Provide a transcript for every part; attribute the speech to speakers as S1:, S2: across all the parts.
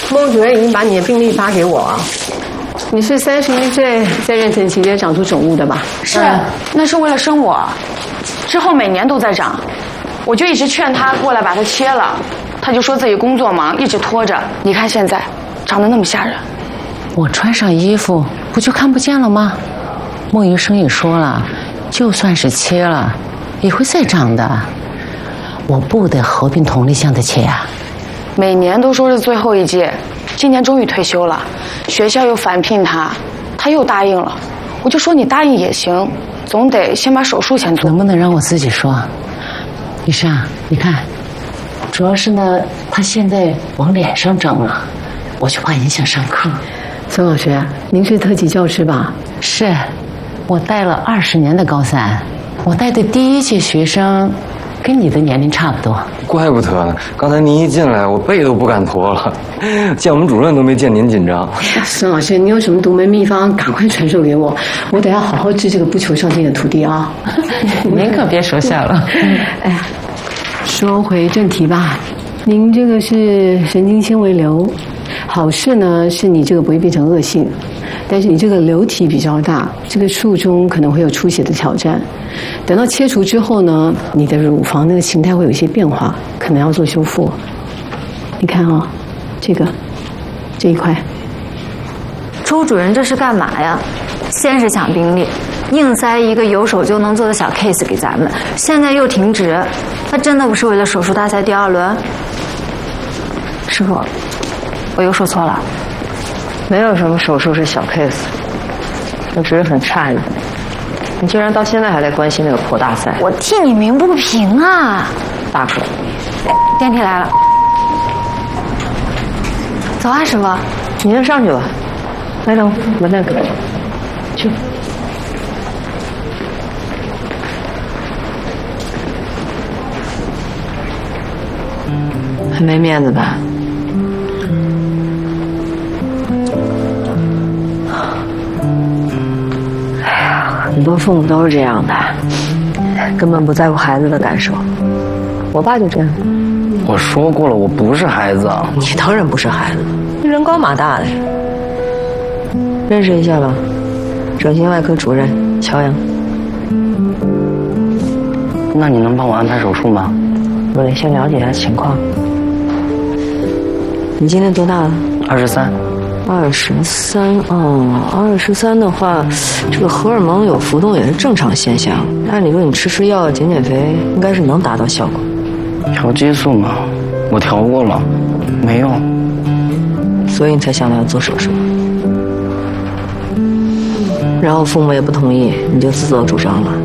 S1: 孟主任已经把你的病历发给我啊。你是31岁在妊娠期间长出肿物的吧？
S2: 是，那是为了生我，之后每年都在长，我就一直劝他过来把它切了，他就说自己工作忙，一直拖着。你看现在长得那么吓人。
S3: 我穿上衣服不就看不见了吗？孟医生也说了，就算是切了，也会再长的。我不得合并同类项的切呀。
S2: 每年都说是最后一届，今年终于退休了，学校又返聘他，他又答应了。我就说你答应也行，总得先把手术先做。
S3: 能不能让我自己说？医生，你看，主要是呢，他现在往脸上整了，我就怕影响上课。
S1: 孙老师，您是特级教师吧？
S3: 是，我带了20年的高三，我带的第1届学生，跟你的年龄差不多。
S4: 怪不得呢，刚才您一进来，我背都不敢驼了，见我们主任都没见您紧张。
S1: 孙老师，你有什么独门秘方，赶快传授给我，我得要好好治这个不求上进的徒弟啊！
S3: 您可别说笑了。
S1: 哎呀，说回正题吧，您这个是神经纤维瘤，好事呢是你这个不会变成恶性，但是你这个瘤体比较大，这个术中可能会有出血的挑战。等到切除之后呢，你的乳房那个形态会有一些变化，可能要做修复。你看啊，这一块。
S5: 周主任这是干嘛呀？先是抢病历，硬塞一个有手就能做的小 case 给咱们，现在又停职，他真的不是为了手术大赛第2轮？师傅，我又说错了。
S6: 没有什么手术是小 case， 我只是很诧异，你居然到现在还在关心那个破大赛。
S5: 我替你鸣不平啊！
S6: 大可，
S5: 电梯来了，走啊，师傅。
S6: 你先上去吧，来等门再开，去。很没面子吧？很多父母都是这样的，根本不在乎孩子的感受。我爸就这样。
S4: 我说过了，我不是孩子。
S6: 你当然不是孩子，你人高马大的。认识一下吧，整形外科主任乔阳。
S4: 那你能帮我安排手术吗？
S6: 我得先了解一下情况。你今年多大了
S4: ？23。
S6: 23哦，23的话，这个荷尔蒙有浮动也是正常现象。按理说你吃药、减肥，应该是能达到效果。
S4: 调激素嘛，我调过了，没用。
S6: 所以你才想到要做手术。然后父母也不同意，你就自作主张了。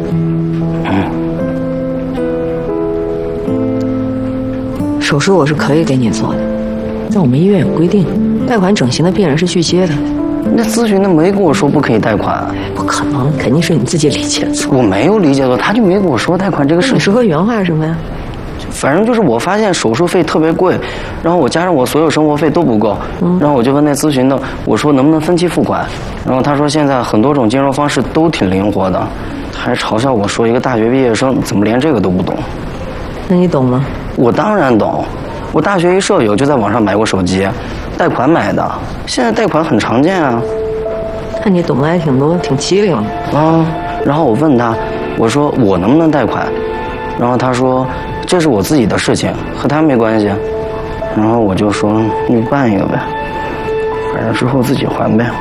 S6: 手术我是可以给你做的，但我们医院有规定，贷款整形的病人是拒接的。
S4: 那咨询的没跟我说不可以贷款。
S6: 不可能，肯定是你自己理解错。
S4: 我没有理解错，他就没跟我说贷款这个事。
S6: 你说个原话是什么呀？
S4: 反正就是我发现手术费特别贵，然后我加上我所有生活费都不够，然后我就问那咨询的，我说能不能分期付款，然后他说现在很多种金融方式都挺灵活的，还嘲笑我说一个大学毕业生怎么连这个都不懂。
S6: 那你懂吗？我
S4: 当然懂，我大学一舍友就在网上买过手机，贷款买的，现在贷款很常见啊。
S6: 看你懂得还挺多，挺机灵的
S4: 啊。然后我问他，我说我能不能贷款，然后他说这是我自己的事情，和他没关系。然后我就说你办一个呗，反正之后自己还呗。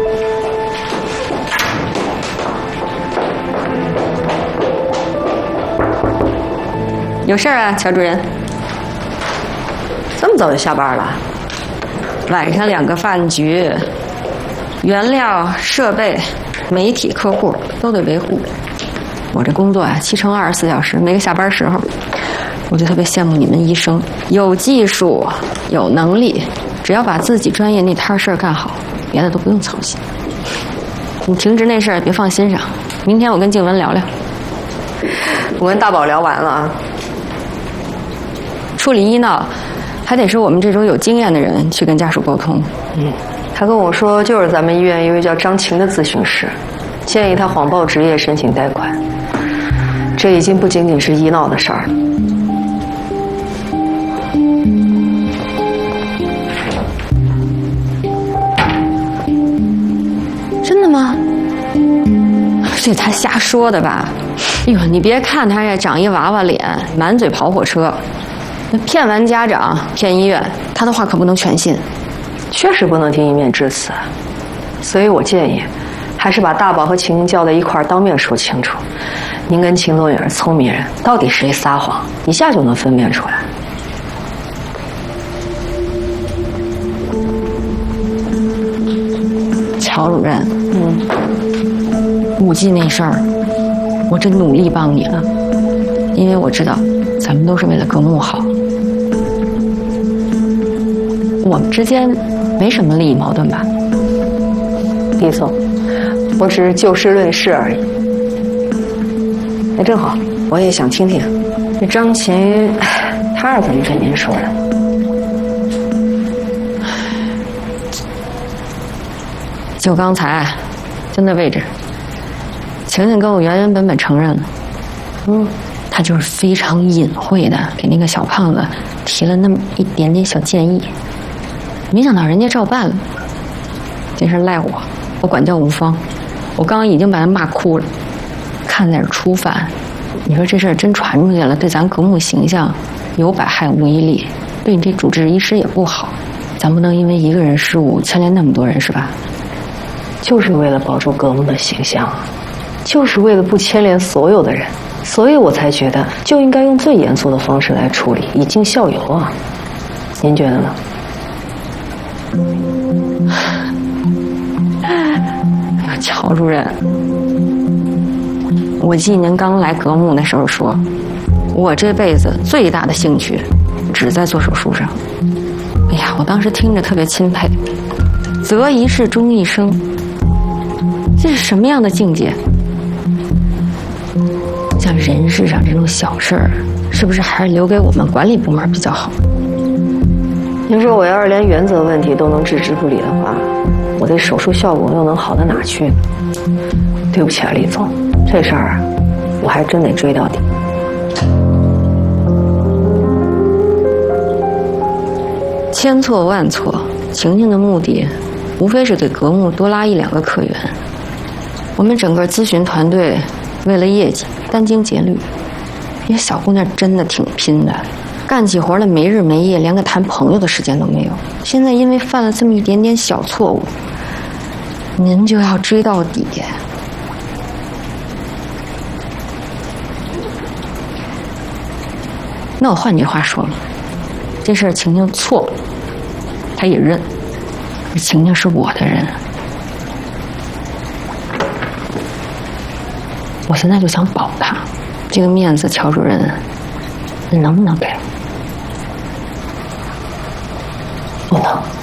S7: 有事儿啊，乔主任？
S6: 这么早就下班了？
S7: 晚上2个饭局，原料、设备、媒体、客户都得维护。我这工作啊，7乘24小时，没个下班时候。我就特别羡慕你们医生，有技术，有能力，只要把自己专业那摊事儿干好，别的都不用操心。你停职那事儿别放心上，明天我跟静雯聊聊。
S6: 我跟大宝聊完了啊。
S7: 处理医闹，还得是我们这种有经验的人去跟家属沟通。
S6: 他跟我说，就是咱们医院一位叫张晴的咨询师，建议他谎报职业申请贷款。这已经不仅仅是医闹的事儿了。
S7: 这他瞎说的吧？哎呦，你别看他这长一娃娃脸，满嘴跑火车，那骗完家长，骗医院，他的话可不能全信。
S6: 确实不能听一面之词，所以我建议，还是把大宝和晴晴叫在一块儿，当面说清楚。您跟秦总也是聪明人，到底谁撒谎，一下就能分辨出来。
S7: 乔主任，5G 那事儿，我真努力帮你了，因为我知道咱们都是为了革命好，我们之间没什么利益矛盾吧？
S6: 李总，我只是就事论事而已。哎，正好，我也想听听这张琴，她是怎么跟您说的？
S7: 就刚才，就那位置，晴晴跟我原本承认了，她就是非常隐晦的给那个小胖子提了那么一点点小建议，没想到人家照办了。这事赖我管教无方，我刚刚已经把他骂哭了，看在是初犯，你说这事儿真传出去了，对咱革命形象有百害无一利，对你这主治医师也不好，咱不能因为一个人失误牵连那么多人，是吧？
S6: 就是为了保住革命的形象，就是为了不牵连所有的人，所以我才觉得就应该用最严肃的方式来处理，以儆效尤啊！您觉得呢？
S7: 乔主任，我记您刚来革命的时候说，我这辈子最大的兴趣只在做手术上。哎呀，我当时听着特别钦佩，择一事终一生，这是什么样的境界？像人事上这种小事儿，是不是还是留给我们管理部门比较好？
S6: 您说我要是连原则问题都能置之不理的话，我这手术效果又能好到哪去呢？对不起啊，李总，这事儿我还真得追到底。
S7: 千错万错，晴晴的目的无非是给革命多拉1-2个客源。我们整个咨询团队为了业绩殚精竭虑，这小姑娘真的挺拼的，干起活来没日没夜，连个谈朋友的时间都没有。现在因为犯了这么一点点小错误，您就要追到底。那我换句话说了，这事儿晴晴错了，她也认，而晴晴是我的人。我现在就想保她，这个面子，乔主任，你能不能给？
S6: 不能。